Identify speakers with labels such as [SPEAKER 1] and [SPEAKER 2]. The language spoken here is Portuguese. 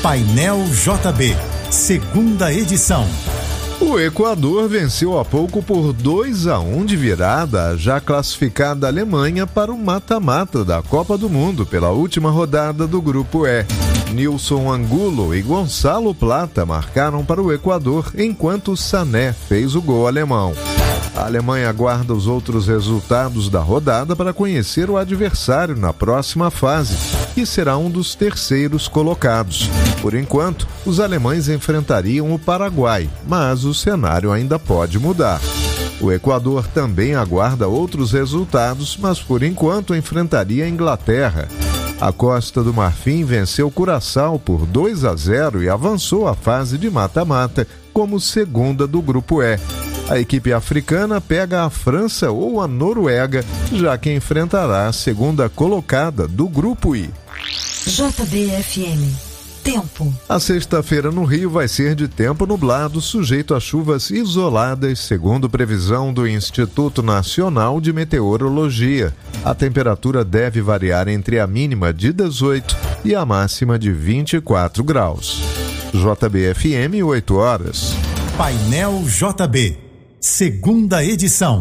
[SPEAKER 1] Painel JB, segunda edição.
[SPEAKER 2] O Equador venceu há pouco por 2-1 de virada a já classificada Alemanha para o mata-mata da Copa do Mundo pela última rodada do Grupo E. Nilson Angulo e Gonçalo Plata marcaram para o Equador, enquanto Sané fez o gol alemão. A Alemanha aguarda os outros resultados da rodada para conhecer o adversário na próxima fase, que será um dos terceiros colocados. Por enquanto, os alemães enfrentariam o Paraguai, mas o cenário ainda pode mudar. O Equador também aguarda outros resultados, mas por enquanto enfrentaria a Inglaterra. A Costa do Marfim venceu Curaçao por 2-0 e avançou à fase de mata-mata como segunda do Grupo E. A equipe africana pega a França ou a Noruega, já que enfrentará a segunda colocada do Grupo I.
[SPEAKER 3] JBFM. Tempo.
[SPEAKER 2] A sexta-feira no Rio vai ser de tempo nublado, sujeito a chuvas isoladas, segundo previsão do Instituto Nacional de Meteorologia. A temperatura deve variar entre a mínima de 18 e a máxima de 24 graus. JBFM, 8 horas.
[SPEAKER 1] Painel JB, segunda edição.